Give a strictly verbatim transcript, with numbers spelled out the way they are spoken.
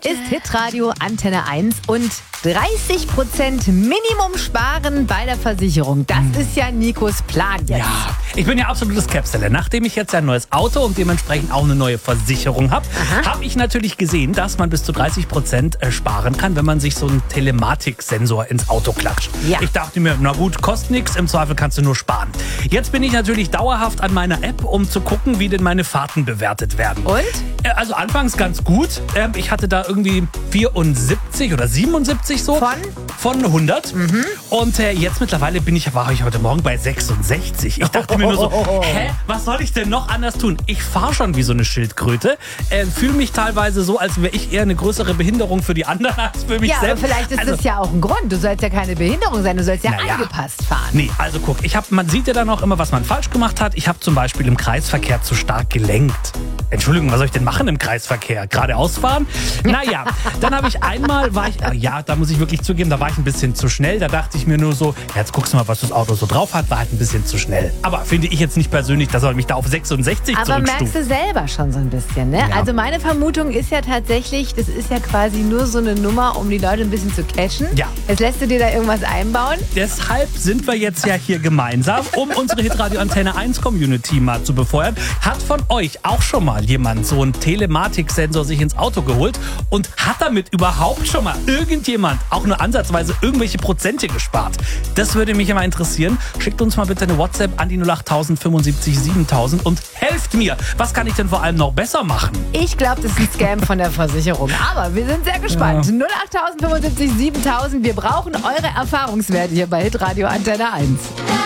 ist Hitradio Antenne eins und dreißig Prozent Minimum sparen bei der Versicherung. Das hm. ist ja Nikos Plan jetzt. Ja, ich bin ja absolutes Capseller. Nachdem ich jetzt ein neues Auto und dementsprechend auch eine neue Versicherung habe, habe ich natürlich gesehen, dass man bis zu dreißig Prozent sparen kann, wenn man sich so einen Telematiksensor ins Auto klatscht. Ja. Ich dachte mir, na gut, kostet nichts, im Zweifel kannst du nur sparen. Jetzt bin ich natürlich dauerhaft an meiner App, um zu gucken, wie denn meine Fahrten bewertet werden. Und? Also anfangs ganz gut. Ich hatte da irgendwie vierundsiebzig oder siebenundsiebzig so. Von? Von hundert. Mhm. Und äh, jetzt mittlerweile bin ich, war ich heute Morgen bei sechsundsechzig. Ich dachte mir nur so, hä, was soll ich denn noch anders tun? Ich fahre schon wie so eine Schildkröte. Äh, Fühle mich teilweise so, als wäre ich eher eine größere Behinderung für die anderen als für mich ja, selbst. Ja, aber vielleicht ist also, das ja auch ein Grund. Du sollst ja keine Behinderung sein, du sollst ja, ja angepasst fahren. Nee, also guck, ich hab, man sieht ja dann auch immer, was man falsch gemacht hat. Ich habe zum Beispiel im Kreisverkehr zu stark gelenkt. Entschuldigung, was soll ich denn machen im Kreisverkehr? Geradeaus fahren? Naja, dann habe ich einmal, war ich, ja, da muss ich wirklich zugeben, da war ich ein bisschen zu schnell. Da dachte ich mir nur so, ja, jetzt guckst du mal, was das Auto so drauf hat, war halt ein bisschen zu schnell. Aber finde ich jetzt nicht persönlich, dass soll mich da auf sechsundsechzig Aber zurückstufen. merkst du selber schon so ein bisschen, ne? Ja. Also meine Vermutung ist ja tatsächlich, das ist ja quasi nur so eine Nummer, um die Leute ein bisschen zu cashen. Ja. Jetzt lässt du dir da irgendwas einbauen. Deshalb sind wir jetzt ja hier gemeinsam, um unsere Hitradio Antenne eins Community mal zu befeuern. Hat von euch auch schon mal jemand so einen Telematiksensor sich ins Auto geholt und hat damit überhaupt schon mal irgendjemand auch nur ansatzweise irgendwelche Prozente gespart? Das würde mich immer interessieren. Schickt uns mal bitte eine WhatsApp an die null acht tausend fünfundsiebzig siebentausend und helft mir. Was kann ich denn vor allem noch besser machen? Ich glaube, das ist ein Scam von der Versicherung. Aber wir sind sehr gespannt. Ja. null acht tausend fünfundsiebzig siebentausend. Wir brauchen eure Erfahrungswerte hier bei Hitradio Antenne eins.